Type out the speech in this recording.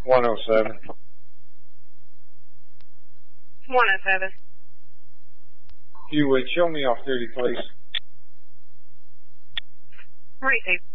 107. 107. You would show me off duty, please. Receive.